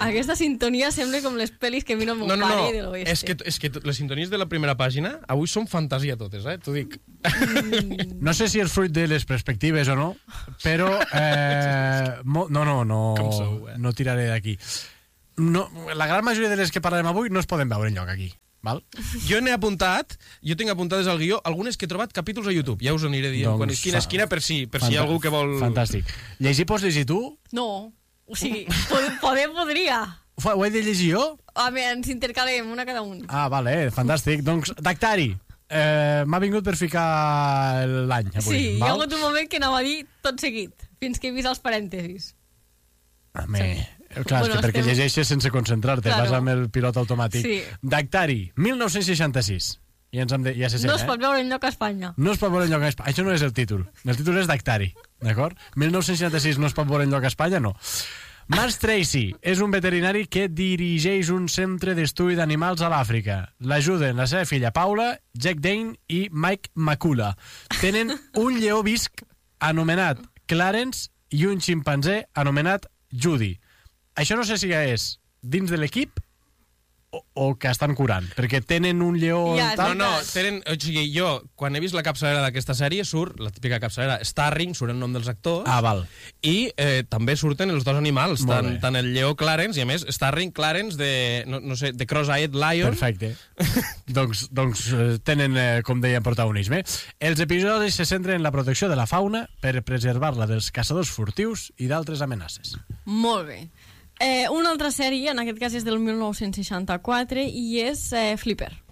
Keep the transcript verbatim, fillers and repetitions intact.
Aquesta sintonia sembla com les pel·lis que miro el meu No, no, pare no, de l'oeste. és que, és que les sintonies de la primera pàgina avui són fantasia totes, eh? T'ho dic. Mm. No sé si és fruit de les perspectives o no, però... Eh, mo, no, no, no, Com sou, eh? no tiraré d'aquí. No, la gran majoria de les que parlarem avui no es poden veure enlloc aquí. Val? Jo n'he apuntat, jo tinc apuntades al guió algunes que he trobat capítols a YouTube. Ja us aniré dient Doncs quan esquina, fa- esquina per si, per si hi ha algú que vol... Fantàstic. Llegir pots llegir tu? No, o sigui, poder, poder podria. Ho he de llegir jo? Home, ens intercalem, una cada un. Ah, vale, fantàstic. Doncs, Dactari, eh, m'ha vingut per ficar l'any avui. Sí, hi ha val? hagut un moment que anava a dir tot seguit, fins que he vist els parèntesis. Home, clar, Bueno, és que perquè estem- llegeixes sense concentrar-te, Claro. vas amb el pilot automàtic. Sí. Dactari, mil nou-cents seixanta-sis. Ja, ens hem de, ja se sent, No es eh? pot veure enlloc a Espanya. No es pot veure enlloc a Espanya. Això no és el títol. El títol és Dactari, d'acord? mil nou-cents seixanta-sis no es pot veure enlloc a Espanya, no. Mars Tracy és un veterinari que dirigeix un centre d'estudi d'animals a l'Àfrica. L'ajuden la seva filla Paula, Jack Dane i Mike Makula. Tenen un lleó visc anomenat Clarence i un ximpanzé anomenat Judy. Això no sé si és dins de l'equip o, o que estan curant, perquè tenen un lleó... Ja, tal. No, no, tenen, o sigui, jo, quan he vist la capçalera d'aquesta sèrie, surt, la típica capçalera, Starring, surt el nom dels actors, Ah, val. i eh, també surten els dos animals, Molt tant, bé. tant el lleó Clarence, i a més, Starring Clarence de, no, no sé, de Cross-Eyed Lion. Perfecte. doncs doncs eh, tenen, eh, com deien, protagonisme. Els episodis se centren en la protecció de la fauna per preservar-la dels caçadors furtius i d'altres amenaces. Molt bé. Eh, una altra sèrie, en aquest cas és del mil nou-cents seixanta-quatre, i és eh, Flipper.